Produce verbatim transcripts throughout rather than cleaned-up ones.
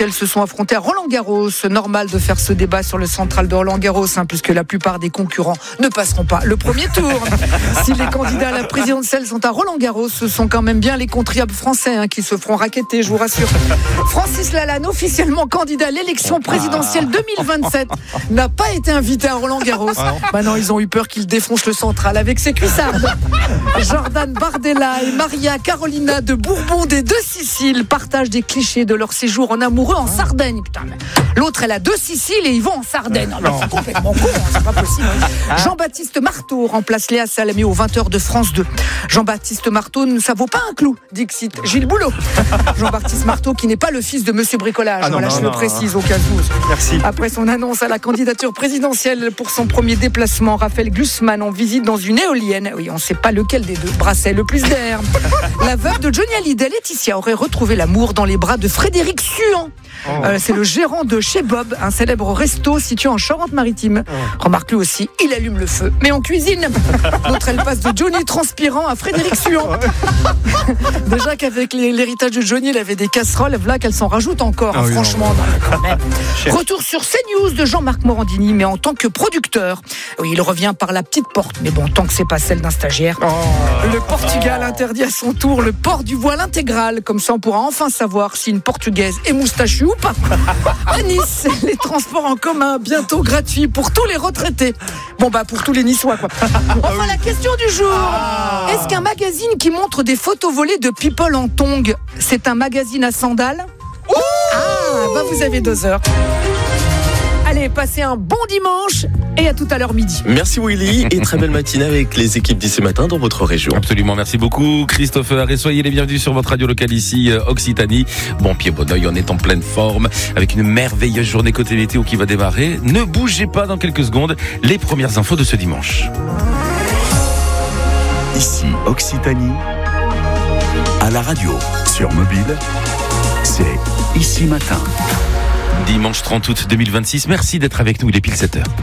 présidentielles se sont affrontées à Roland-Garros. Normal de faire ce débat sur le central de Roland-Garros, hein, puisque la plupart des concurrents ne passeront pas le premier tour. Si les candidats à la présidentielle sont à Roland-Garros, ce sont quand même bien les contribuables français hein, qui se feront racketter, je vous rassure. Francis Lalanne, officiellement candidat à l'élection présidentielle deux mille vingt-sept, n'a pas été invité à Roland-Garros. Bah non, ils ont eu peur qu'il défonce le central avec ses cuissardes. Jordan Bardella et Maria Carolina de Bourbon des Deux Siciles partagent des clichés de leur séjour en amoureux en Sardaigne. Putain, mais l'autre, elle a deux Siciles et ils vont en Sardaigne. Non, mais c'est complètement con, hein, c'est pas possible. Jean-Baptiste Marteau remplace Léa Salamé aux vingt heures de France deux. Jean-Baptiste Marteau, ça vaut pas un clou, dixit Gilles Boulot. Jean-Baptiste Marteau qui n'est pas le fils de Monsieur Bricolage. Ah non, voilà, non, je non, le précise non. Au cas où. Merci. Après son annonce à la candidature présidentielle pour son premier déplacement, Raphaël Glucksmann en visite dans une éolienne. Oui, on ne sait pas lequel des deux brassait le plus d'air. La veuve de Johnny Hallyday, Laetitia, aurait retrouvé l'amour dans les bras de Frédéric Suant. Oh. Euh, c'est le gérant de Chez Bob, un célèbre resto situé en Charente-Maritime. Oh. Remarque-le aussi, il allume le feu, mais en cuisine. L'autre, elle passe de Johnny transpirant à Frédéric Suant. Déjà qu'avec l'héritage de Johnny, il avait des casseroles, voilà qu'elle s'en rajoute encore, ah hein, oui, franchement. Non, non, non. Retour sur CNews de Jean-Marc Morandini, mais en tant que producteur. Oui, il revient par la petite porte, mais bon, tant que c'est pas celle d'un stagiaire. Oh. Le Portugal interdit à son tour le port du voile intégral. Comme ça, on pourra enfin savoir si une Portugaise est moustachue ou pas. À Nice, les transports en commun bientôt gratuits pour tous les retraités. Bon bah pour tous les Niçois quoi. Enfin la question du jour. Ah. Est-ce qu'un magazine qui montre des photos volées de people en tongs, c'est un magazine à sandales? Ouh. Ah bah vous avez deux heures. Allez, passez un bon dimanche et à tout à l'heure midi. Merci Willy et très belle matinée avec les équipes d'ici matin dans votre région. Absolument, merci beaucoup Christopher et soyez les bienvenus sur votre radio locale ici Occitanie. Bon pied, bon oeil, on est en pleine forme avec une merveilleuse journée côté météo qui va démarrer. Ne bougez pas dans quelques secondes, les premières infos de ce dimanche. Ici Occitanie, à la radio, sur mobile, c'est Ici Matin. Dimanche trente août deux mille vingt-six, merci d'être avec nous, il est pile sept heures.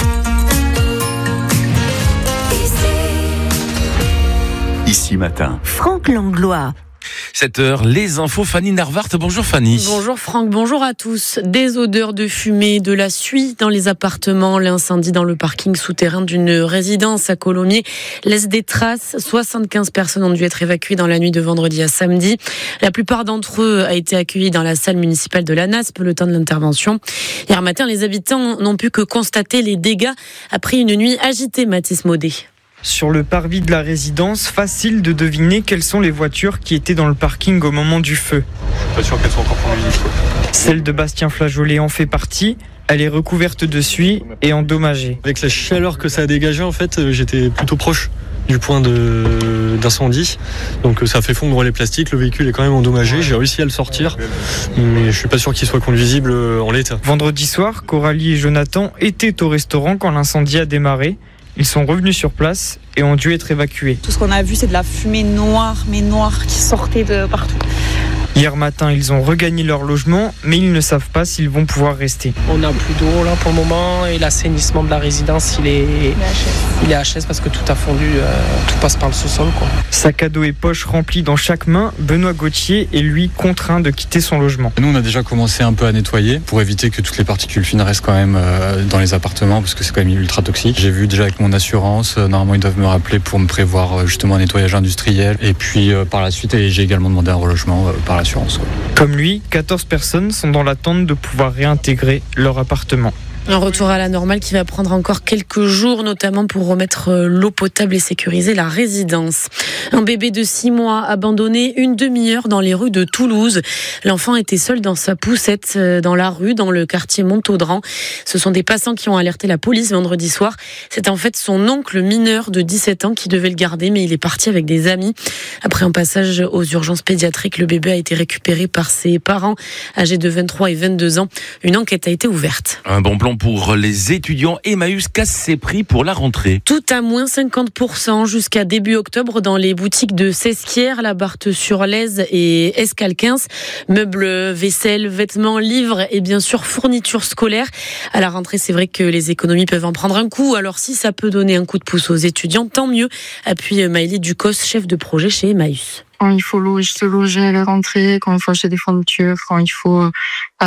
Ici Matin. Franck Langlois. sept heures, les infos, Fanny Narvart. Bonjour Fanny. Bonjour Franck, bonjour à tous. Des odeurs de fumée, de la suie dans les appartements. L'incendie dans le parking souterrain d'une résidence à Colomiers laisse des traces. soixante-quinze personnes ont dû être évacuées dans la nuit de vendredi à samedi. La plupart d'entre eux a été accueillis dans la salle municipale de la Naspe le temps de l'intervention. Hier matin, les habitants n'ont pu que constater les dégâts après une nuit agitée, Mathis Maudet. Sur le parvis de la résidence, facile de deviner quelles sont les voitures qui étaient dans le parking au moment du feu. Je suis pas sûr qu'elles soient encore conduisibles. Celle de Bastien Flageolet en fait partie. Elle est recouverte de suie et endommagée. Avec la chaleur que ça a dégagé, en fait, j'étais plutôt proche du point de, d'incendie. Donc ça a fait fondre les plastiques, le véhicule est quand même endommagé. J'ai réussi à le sortir, mais je suis pas sûr qu'il soit conduisible en l'état. Vendredi soir, Coralie et Jonathan étaient au restaurant quand l'incendie a démarré. Ils sont revenus sur place et ont dû être évacués. Tout ce qu'on a vu, c'est de la fumée noire, mais noire, qui sortait de partout. Hier matin, ils ont regagné leur logement, mais ils ne savent pas s'ils vont pouvoir rester. On n'a plus d'eau là pour le moment et l'assainissement de la résidence, il est, il est H S parce que tout a fondu, euh, tout passe par le sous-sol, quoi. Sac à dos et poches remplis dans chaque main, Benoît Gauthier est lui contraint de quitter son logement. Nous, on a déjà commencé un peu à nettoyer pour éviter que toutes les particules fines restent quand même euh, dans les appartements parce que c'est quand même ultra toxique. J'ai vu déjà avec mon assurance, euh, normalement ils doivent me rappeler pour me prévoir euh, justement un nettoyage industriel et puis euh, par la suite, et j'ai également demandé un relogement euh, par la Quoi. Comme lui, quatorze personnes sont dans l'attente de pouvoir réintégrer leur appartement. Un retour à la normale qui va prendre encore quelques jours, notamment pour remettre l'eau potable et sécuriser la résidence. Un bébé de six mois abandonné une demi-heure dans les rues de Toulouse. L'enfant était seul dans sa poussette dans la rue, dans le quartier Montaudran. Ce sont des passants qui ont alerté la police vendredi soir. C'est en fait son oncle mineur de dix-sept ans qui devait le garder, mais il est parti avec des amis. Après un passage aux urgences pédiatriques, le bébé a été récupéré par ses parents, âgés de vingt-trois et vingt-deux ans. Une enquête a été ouverte. Un bon plan pour les étudiants. Emmaüs casse ses prix pour la rentrée. Tout à moins cinquante pour cent jusqu'à début octobre dans les boutiques de Sesquières, la Barthe-sur-Lèze et Escalquens. Meubles, vaisselle, vêtements, livres et bien sûr fournitures scolaires. À la rentrée, c'est vrai que les économies peuvent en prendre un coup. Alors si ça peut donner un coup de pouce aux étudiants, tant mieux. Appuie Maëlie Ducos, chef de projet chez Emmaüs. Quand il faut loger, se loger à la rentrée, quand il faut acheter des fournitures, quand il faut